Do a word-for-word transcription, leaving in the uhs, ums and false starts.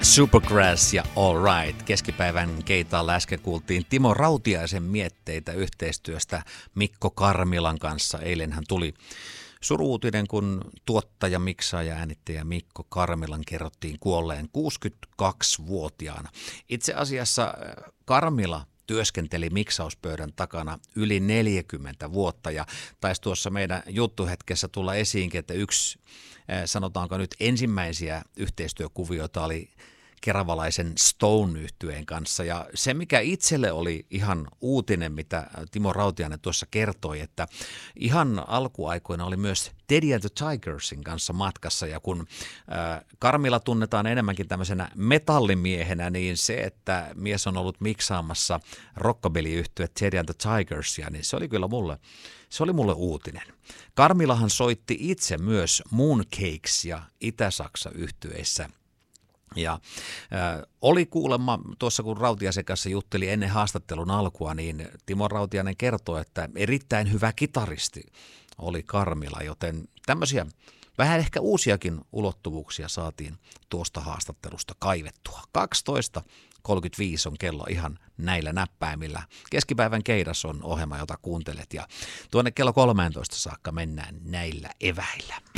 Supergrass ja All Right. Keskipäivän keitaalla äsken kuultiin Timo Rautiaisen mietteitä yhteistyöstä Mikko Karmilan kanssa. Eilen hän tuli suru-uutinen, kun tuottaja, miksaaja, äänittäjä Mikko Karmilan kerrottiin kuolleen kuusikymmentäkaksivuotiaana. Itse asiassa Karmila työskenteli miksauspöydän takana yli neljäkymmentä vuotta ja taisi tuossa meidän juttuhetkessä tulla esiinkin, että yksi sanotaanko nyt ensimmäisiä yhteistyökuvioita oli keravalaisen Stone-yhtyeen kanssa ja se mikä itselle oli ihan uutinen, mitä Timo Rautiainen tuossa kertoi, että ihan alkuaikoina oli myös Teddy and the Tigersin kanssa matkassa ja kun äh, Karmila tunnetaan enemmänkin tämmöisenä metallimiehenä, niin se, että mies on ollut miksaamassa rockabilly-yhtye Teddy and the Tigersia, niin se oli kyllä mulle, se oli mulle uutinen. Karmilahan soitti itse myös Mooncakesia Itä-Saksa-yhtyeissä. Ja äh, oli kuulemma, tuossa kun Rautiaisen kanssa jutteli ennen haastattelun alkua, niin Timo Rautiainen kertoi, että erittäin hyvä kitaristi oli Karmila, joten tämmöisiä vähän ehkä uusiakin ulottuvuuksia saatiin tuosta haastattelusta kaivettua. kaksitoista kolmekymmentäviisi on kello ihan näillä näppäimillä. Keskipäivän keidas on ohjelma, jota kuuntelet ja tuonne kello kolmetoista saakka mennään näillä eväillä.